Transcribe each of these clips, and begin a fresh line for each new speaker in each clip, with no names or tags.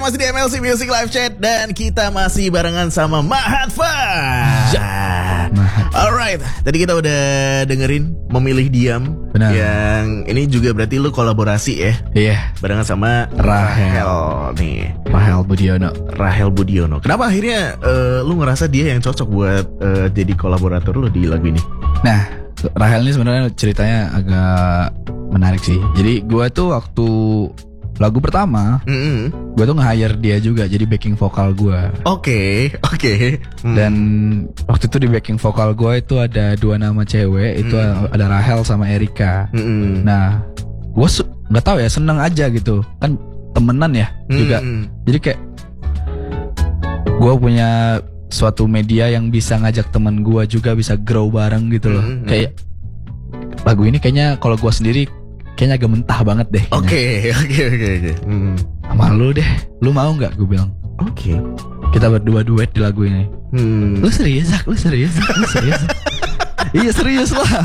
masih di MLC Music Live Chat dan kita masih barengan sama Mahatfa. Alright, tadi kita udah dengerin Memilih Diam.
Benar.
Yang ini juga berarti lu kolaborasi ya?
Iya.
Barengan sama Rahel nih. Rahel Budiono. Kenapa akhirnya lu ngerasa dia yang cocok buat jadi kolaborator lu di lagu ini?
Nah, Rahel ini sebenarnya ceritanya agak menarik sih. Jadi gue tuh waktu lagu pertama, gue tuh nge-hire dia juga jadi backing vokal gue.
Oke.
Dan waktu itu di backing vokal gue itu ada 2 nama cewek, itu ada Rahel sama Erika. Nah, gue nggak tahu ya, seneng aja gitu, kan temenan ya juga. Jadi kayak gue punya suatu media yang bisa ngajak teman gue juga bisa grow bareng gitu loh. Kayak lagu ini kayaknya kalau gue sendiri kayaknya agak mentah banget deh.
Oke.
Sama lu deh, lu mau nggak? Gue bilang.
Oke.
Kita berdua duet di lagu ini. Lu serius, Zak? Lu serius? Iya serius lah.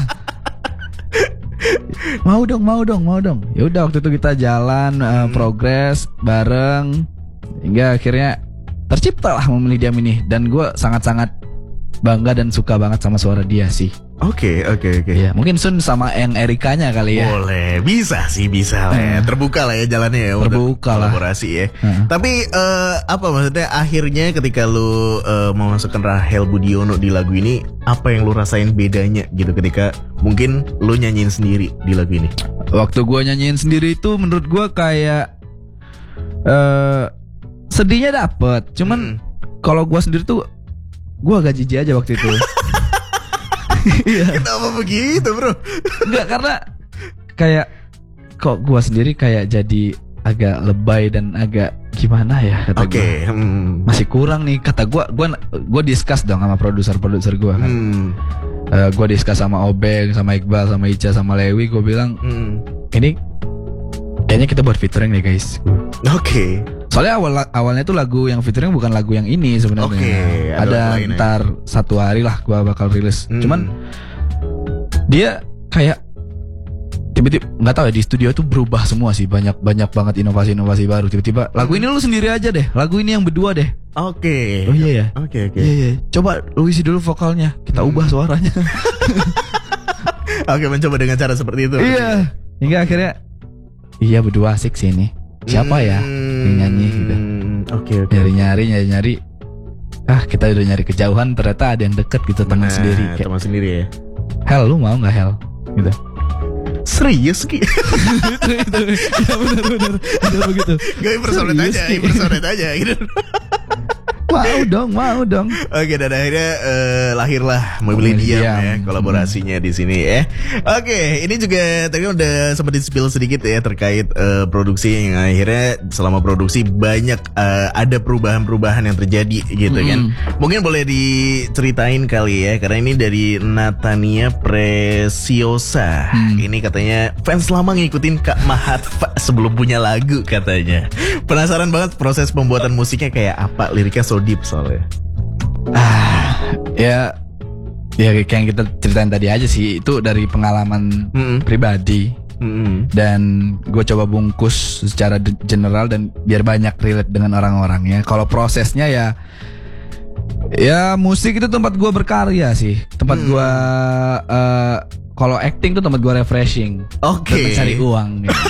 Mau dong. Ya udah, waktu itu kita jalan progres bareng hingga akhirnya tercipta lah Memilih Diam ini. Dan gue sangat-sangat bangga dan suka banget sama suara dia sih.
Oke.
Ya, mungkin Sun sama yang Erikanya kali ya.
Boleh, bisa lah ya. Terbuka lah ya jalannya ya.
Terbuka lah.
Kolaborasi ya. Tapi apa maksudnya akhirnya ketika lu mau masukkan Rahel Budiono di lagu ini, apa yang lu rasain bedanya gitu ketika mungkin lu nyanyiin sendiri di lagu ini?
Waktu gue nyanyiin sendiri itu menurut gue kayak sedihnya dapet. Cuman kalau gue sendiri tuh gue agak jijik aja waktu itu.
Kenapa begitu bro?
Enggak, karena kayak kok gue sendiri kayak jadi agak lebay dan agak gimana ya kata gue. Masih kurang nih kata gue discuss dong sama produser gue kan. Gue discuss sama Obeng, sama Iqbal, sama Ica, sama Lewi. Gue bilang ini kayaknya kita buat featuring nih guys.
Oke.
Soalnya awalnya tuh lagu yang featuring bukan lagu yang ini sebenarnya. Ada ntar satu hari lah gua bakal rilis. Cuman dia kayak tiba-tiba nggak tahu ya, di studio tuh berubah semua sih, banyak banget inovasi baru. Tiba-tiba lagu ini lu sendiri aja deh, lagu ini yang berdua deh.
Oke.
Oh iya ya.
Oke.
Iya. Coba lu isi dulu vokalnya, kita ubah suaranya.
Oke, mencoba dengan cara seperti itu.
Iya. Hingga akhirnya iya berdua asik sih ini. Siapa ya yang nyanyi gitu.
Oke.
Nyari. Kita udah nyari kejauhan, ternyata ada yang deket gitu, teman sendiri. Kayak
teman sendiri ya.
Hel, lu mau nggak Hel? Gitu.
Serius Ki?
itu. Ya benar begitu.
Gak impersonate aja gitu.
Mau dong.
Oke, dan akhirnya lahirlah Memilih Diam ya, kolaborasinya di sini ya. Oke, ini juga tadi udah sempat di-spill sedikit ya terkait produksi yang akhirnya selama produksi banyak ada perubahan-perubahan yang terjadi gitu kan. Mungkin boleh diceritain kali ya, karena ini dari Natania Preciosa. Ini katanya fans lama ngikutin Kak Mahatfa sebelum punya lagu katanya. Penasaran banget proses pembuatan musiknya kayak apa, liriknya so deep soalnya.
Ya kayak yang kita ceritain tadi aja sih, itu dari pengalaman pribadi. Dan gue coba bungkus secara general dan biar banyak relate dengan orang-orangnya. Kalau prosesnya ya musik itu tempat gue berkarya sih, tempat gue kalau acting tuh tempat gue refreshing.
Oke.
Mencari uang gitu.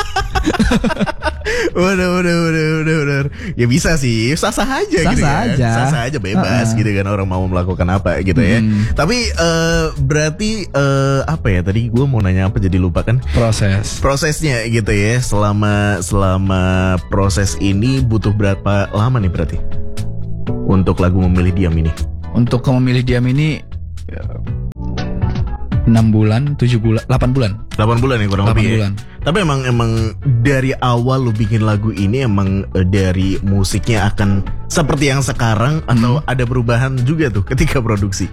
Udah. Ya bisa sih, sah-sah aja gitu kan. Sah-sah aja bebas gitu kan, orang mau melakukan apa gitu ya. Tapi berarti apa ya, tadi gue mau nanya apa jadi lupa kan. Prosesnya gitu ya. Selama proses ini butuh berapa lama nih berarti untuk lagu Memilih Diam ini? Untuk
Memilih Diam ini 6 bulan, 7 bulan, 8 bulan.
8 bulan ya kurang lebih ya. Tapi emang dari awal lu bikin lagu ini emang dari musiknya akan seperti yang sekarang atau ada perubahan juga tuh ketika produksi?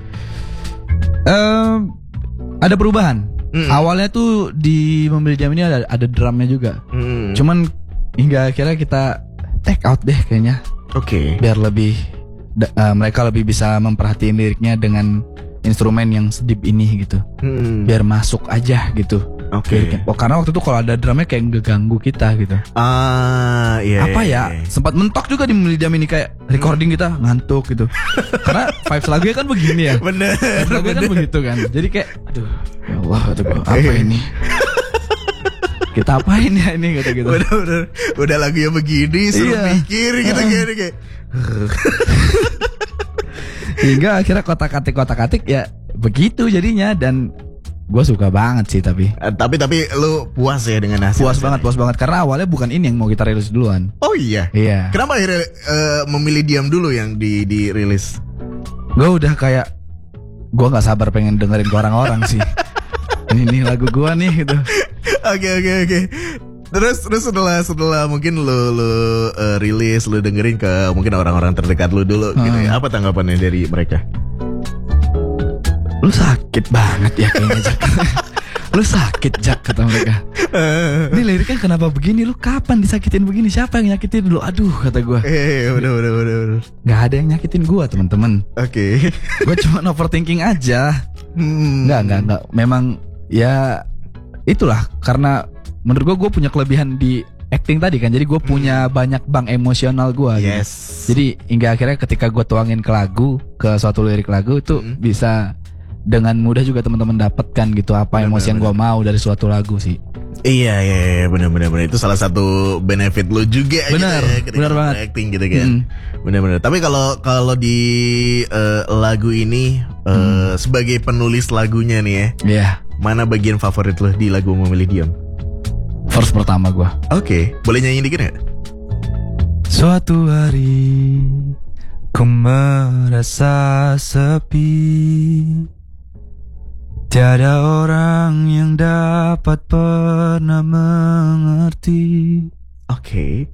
Ada perubahan. Awalnya tuh di Memilih Diam ini ada drumnya juga. Cuman hingga akhirnya kita take out deh kayaknya.
Oke.
Biar lebih mereka lebih bisa memperhatiin liriknya dengan instrumen yang sedip ini gitu. Biar masuk aja gitu.
Oke.
Oh, karena waktu itu kalau ada drumnya kayak ngeganggu kita gitu.
Iya.
Apa ya? Sempat mentok juga di Memilih Diam ini kayak recording kita ngantuk gitu. Karena vibes lagunya kan begini ya.
Bener.
Vibes lagunya kan begitu kan. Jadi kayak aduh, ya Allah, apa ini? Kita apain ya ini gitu.
Udah lagunya begini, suruh mikir gitu kayak.
Hingga akhirnya kotak-katik ya begitu jadinya, dan gue suka banget sih tapi
lu puas ya dengan hasil?
Puas banget karena awalnya bukan ini yang mau kita rilis duluan.
Oh iya. Kenapa akhirnya Memilih Diam dulu yang dirilis?
Gue udah kayak gue nggak sabar pengen dengerin ke orang-orang sih. Ini lagu gue nih gitu.
Oke. Terus setelah mungkin lu rilis, lu dengerin ke mungkin orang-orang terdekat lu dulu gitu ya. Apa tanggapannya dari mereka?
Lu sakit banget ya kayaknya, Jak. Lu sakit, Jak, kata mereka. Ini liriknya kenapa begini? Lu kapan disakitin begini? Siapa yang nyakitin dulu? Aduh, kata gue.
Udah.
Gak ada yang nyakitin gue, teman-teman.
Oke.
Gue cuma overthinking aja. Enggak. Memang ya itulah, karena menurut gue punya kelebihan di acting tadi kan. Jadi gue punya banyak bank emosional gue.
Yes.
Gitu. Jadi hingga akhirnya ketika gue tuangin ke lagu, ke suatu lirik lagu itu bisa dengan mudah juga teman-teman dapatkan gitu apa emosi yang gue mau dari suatu lagu sih.
Iya, benar. Itu salah satu benefit lu juga.
Benar,
gitu ya,
benar banget.
Acting gitu kan. Benar. Tapi kalau di lagu ini sebagai penulis lagunya nih ya.
Iya.
Mana bagian favorit lu di lagu Memilih Diam?
Verse pertama gue.
Oke, boleh nyanyi dikit gak?
Suatu hari ku merasa sepi, tiada orang yang dapat pernah mengerti.
Oke.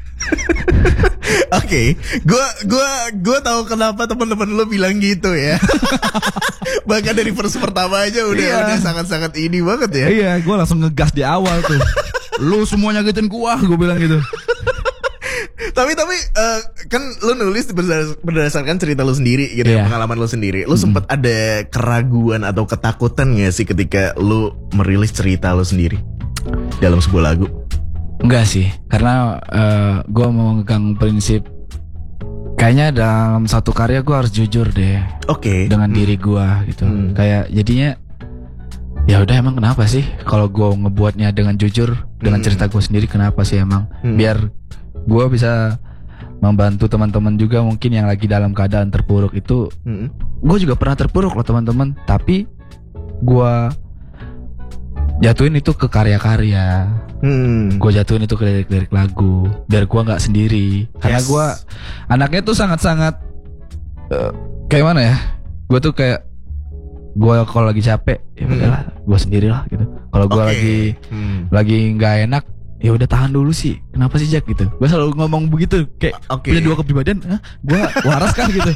Gua tahu kenapa teman-teman lu bilang gitu ya. Bahkan dari verse pertama aja udah sangat-sangat ini banget ya.
Iya, gue langsung ngegas di awal tuh. Lu semua nyakitin gua, gue bilang gitu.
Tapi kan lu nulis berdasarkan cerita lu sendiri gitu ya, pengalaman lu sendiri. Lu sempat ada keraguan atau ketakutan gak sih ketika lu merilis cerita lu sendiri dalam sebuah lagu?
Enggak sih, karena gue mau memegang prinsip kayaknya dalam satu karya gue harus jujur deh.
Oke.
Dengan diri gue gitu. Kayak jadinya ya udah, emang kenapa sih kalau gue ngebuatnya dengan jujur dengan cerita gue sendiri, kenapa sih emang biar gue bisa membantu teman-teman juga mungkin yang lagi dalam keadaan terpuruk itu. Gue juga pernah terpuruk loh teman-teman, tapi gue jatuhin itu ke karya-karya. Gue jatuhin itu ke lirik-lirik lagu biar gue nggak sendiri. Karena gue anaknya tuh sangat-sangat kayak mana ya? Gue tuh kayak gue kalau lagi capek ya udahlah gue sendirilah gitu. Kalau gue lagi nggak enak ya udah tahan dulu sih. Kenapa sih, Jak, gitu? Gue selalu ngomong begitu kayak punya dua kepribadian. Gue waras kah gitu?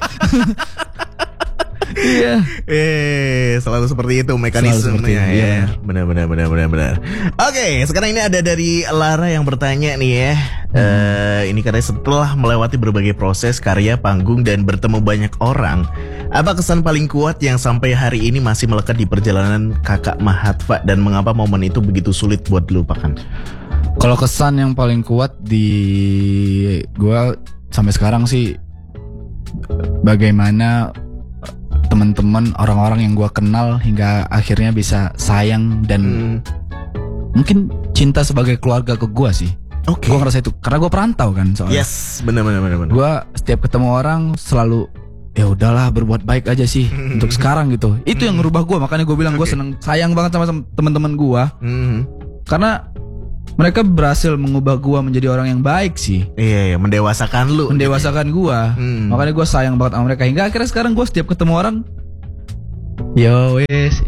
Iya.
Selalu seperti itu mekanismenya ya. Benar. Oke, sekarang ini ada dari Lara yang bertanya nih ya. Ini katanya setelah melewati berbagai proses karya panggung dan bertemu banyak orang, apa kesan paling kuat yang sampai hari ini masih melekat di perjalanan Kakak Mahatva, dan mengapa momen itu begitu sulit buat dilupakan?
Kalau kesan yang paling kuat di gue sampai sekarang sih bagaimana teman-teman, orang-orang yang gue kenal hingga akhirnya bisa sayang dan mungkin cinta sebagai keluarga ke gue sih.
Oke.
Gue ngerasa itu karena gue perantau kan soalnya.
Yes, benar.
Gue setiap ketemu orang selalu ya udahlah berbuat baik aja sih untuk sekarang gitu. Itu yang ngerubah gue, makanya gue bilang gue seneng, sayang banget sama teman-teman gue karena mereka berhasil mengubah gue menjadi orang yang baik sih. Iya,
mendewasakan lu.
Mendewasakan gue. Makanya gue sayang banget sama mereka. Hingga akhirnya sekarang gue setiap ketemu orang, yo.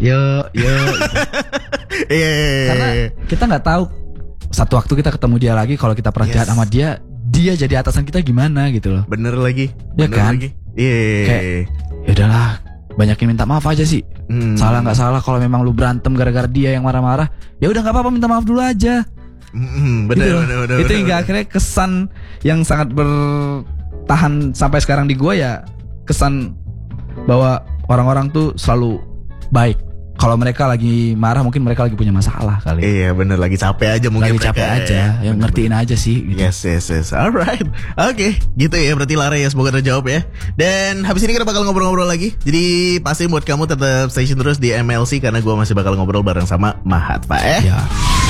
Karena kita nggak tahu satu waktu kita ketemu dia lagi, kalau kita pernah jahat sama dia jadi atasan kita gimana gitu loh.
Bener lagi.
Ya kan? Kayak ya udahlah, banyakin minta maaf aja sih. Salah nggak salah, kalau memang lu berantem gara-gara dia yang marah-marah, ya udah nggak apa-apa, minta maaf dulu aja.
Bener.
Itu hingga akhirnya kesan yang sangat bertahan sampai sekarang di gue ya, kesan bahwa orang-orang tuh selalu baik. kalau mereka lagi marah mungkin mereka lagi punya masalah kali.
Iya bener, lagi capek aja mungkin.
Lagi capek aja, yang ngertiin aja sih gitu.
Yes. Alright. Oke, gitu ya berarti Lara ya, semoga terjawab ya. Dan habis ini kita bakal ngobrol-ngobrol lagi. Jadi pasti buat kamu tetap stay tune terus di MLC, karena gue masih bakal ngobrol bareng sama Mahat Pak ya.